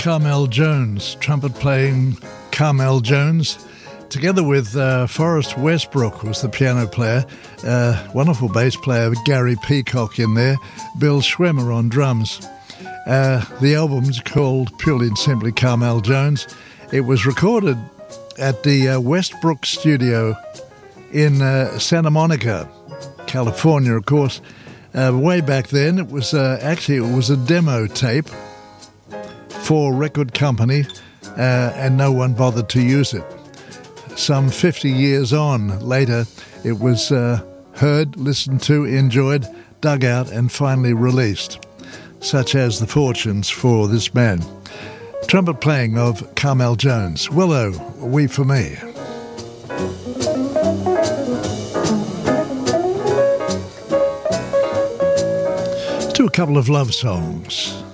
Carmel Jones, trumpet playing Carmel Jones, together with Forrest Westbrook was the piano player, wonderful bass player Gary Peacock in there, Bill Schwimmer on drums. The album's called purely and simply Carmel Jones. It was recorded at the Westbrook Studio in Santa Monica, California, of course. Way back then, it was a demo tape for a record company, and no one bothered to use it. Some 50 years on later, it was heard, listened to, enjoyed, dug out, and finally released, such as the fortunes for this man. Trumpet playing of Carmel Jones. Willow, Weep for Me. To a couple of love songs.